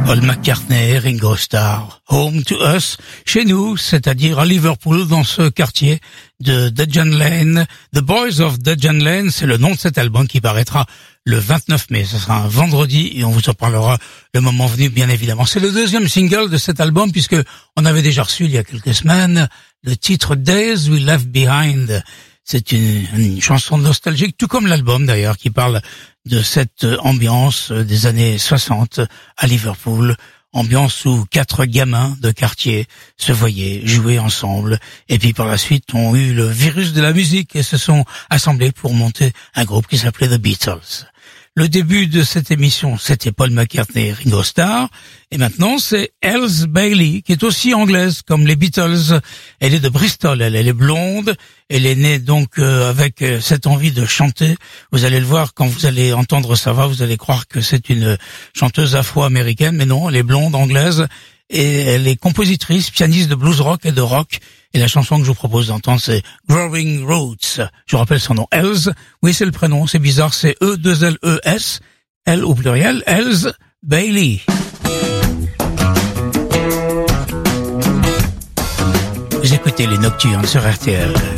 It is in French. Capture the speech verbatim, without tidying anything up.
Paul McCartney, Ringo Starr, Home to Us, chez nous, c'est-à-dire à Liverpool, dans ce quartier de Dudgeon Lane. The Boys of Dudgeon Lane, c'est le nom de cet album qui paraîtra le vingt-neuf mai. Ce sera un vendredi et on vous en parlera le moment venu, bien évidemment. C'est le deuxième single de cet album puisque on avait déjà reçu il y a quelques semaines le titre Days We Left Behind. C'est une, une chanson nostalgique, tout comme l'album d'ailleurs, qui parle de cette ambiance des années soixante à Liverpool, ambiance où quatre gamins de quartier se voyaient jouer ensemble, et puis par la suite ont eu le virus de la musique et se sont assemblés pour monter un groupe qui s'appelait The Beatles. Le début de cette émission, c'était Paul McCartney et Ringo Starr, et maintenant c'est Else Bailey, qui est aussi anglaise comme les Beatles. Elle est de Bristol, elle, elle est blonde, elle est née donc euh, avec euh, cette envie de chanter. Vous allez le voir quand vous allez entendre sa voix, vous allez croire que c'est une chanteuse afro-américaine, mais non, elle est blonde, anglaise, et elle est compositrice, pianiste de blues rock et de rock. Et la chanson que je vous propose d'entendre, c'est Growing Roots. Je rappelle son nom, Else. Oui, c'est le prénom, c'est bizarre, c'est E deux L E S, L au pluriel, Else Bailey. Vous écoutez les Nocturnes sur R T L.